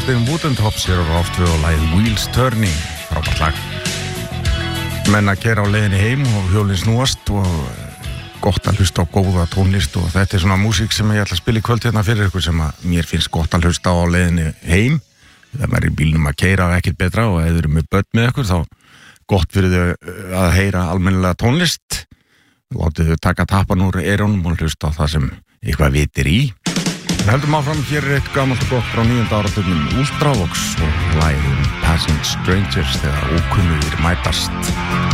Steven Woodentops hér á Rástvö og lagið Wheels Turning, frábært lag. Menn að keyra á leiðinni heim og hjólinn snúast og gott að hlusta á góða tónlist og þetta er svona músík sem ég ætla að spila í kvöld hérna fyrir ykkur sem að mér finnst gott að hlusta á leiðinni heim. Það maður í bílnum að keyra ekkert betra og ef þið eru með börn með ykkur þá gott fyrir þau að heyra almennilega tónlist. Látið þau taka tappan úr eyrunum og hlusta á það sem eitthvað vitir í. Við heldum áfram, hér er eitt gamalt og gott frá 9. áratugnum Ultravox og lagið Passing Strangers þegar ókunnugir mætast.